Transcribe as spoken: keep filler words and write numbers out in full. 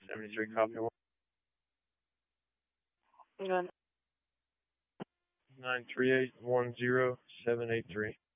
seventy-three, copy one. Good. nine three eight one zero seven eight three.